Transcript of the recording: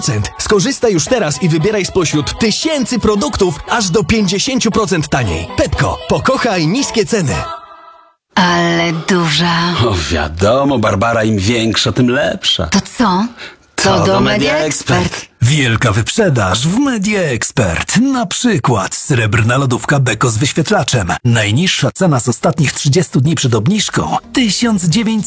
Skorzystaj już teraz i wybieraj spośród tysięcy produktów aż do 50% taniej. Pepko, pokochaj niskie ceny. Ale duża. O, wiadomo, Barbara, im większa, tym lepsza. To co? To do Media Expert. Wielka wyprzedaż w Media Expert. Na przykład srebrna lodówka Beko z wyświetlaczem. Najniższa cena z ostatnich 30 dni przed obniżką 1900